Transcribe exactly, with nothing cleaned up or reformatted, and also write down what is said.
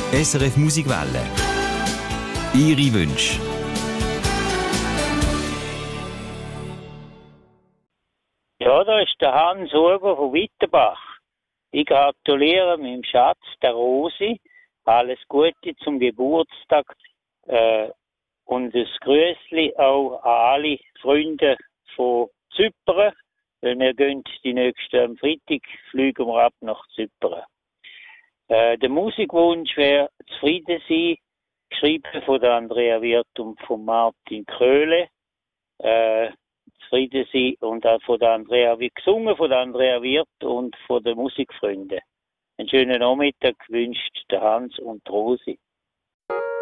S R F Musikwelle. Ihre Wünsche. Ja, da ist der Hans Huber von Wittenbach. Ich gratuliere meinem Schatz, der Rosi. Alles Gute zum Geburtstag. Äh, und das Grüßli auch an alle Freunde von Zypern. Weil wir gehen die nächste am Freitag, fliegen wir ab nach Zypern. Äh, der Musikwunsch wäre «Zufrieden sein», geschrieben von der Andrea Wirth und von Martin Köhle. Äh, «Zufrieden sein» und auch von der Andrea, wie gesungen von der Andrea Wirth und von den Musikfreunden. Einen schönen Nachmittag wünscht der Hans und Rosi.